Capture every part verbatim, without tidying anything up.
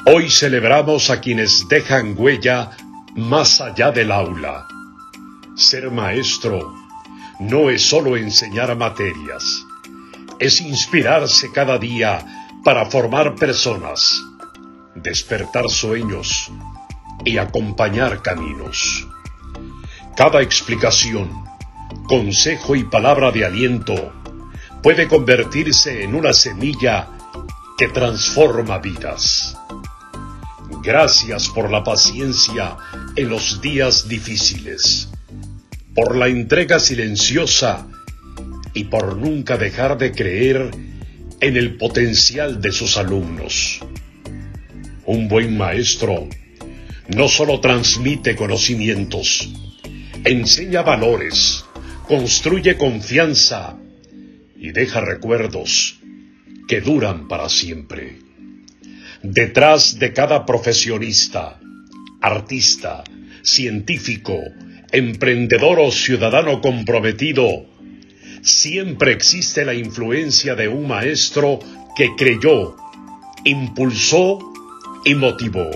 Hoy celebramos a quienes dejan huella más allá del aula. Ser maestro no es solo enseñar materias, es inspirarse cada día para formar personas, despertar sueños y acompañar caminos. Cada explicación, consejo y palabra de aliento puede convertirse en una semilla que transforma vidas. Gracias por la paciencia en los días difíciles, por la entrega silenciosa y por nunca dejar de creer en el potencial de sus alumnos. Un buen maestro no solo transmite conocimientos, enseña valores, construye confianza y deja recuerdos que duran para siempre. Detrás de cada profesionista, artista, científico, emprendedor o ciudadano comprometido, siempre existe la influencia de un maestro que creyó, impulsó y motivó.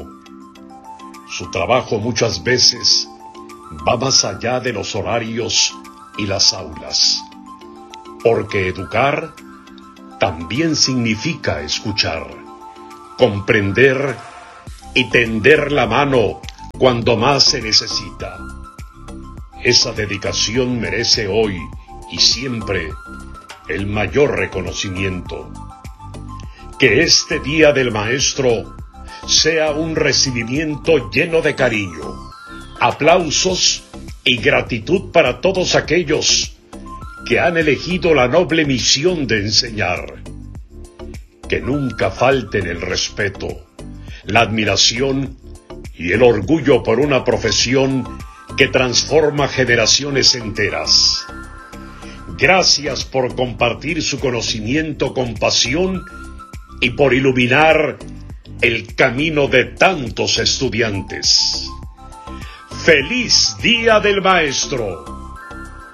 Su trabajo muchas veces va más allá de los horarios y las aulas, porque educar también significa escuchar, comprender y tender la mano cuando más se necesita. Esa dedicación merece hoy y siempre el mayor reconocimiento. Que este Día del Maestro sea un recibimiento lleno de cariño, aplausos y gratitud para todos aquellos que han elegido la noble misión de enseñar. Que nunca falten el respeto, la admiración y el orgullo por una profesión que transforma generaciones enteras. Gracias por compartir su conocimiento con pasión y por iluminar el camino de tantos estudiantes. ¡Feliz Día del Maestro!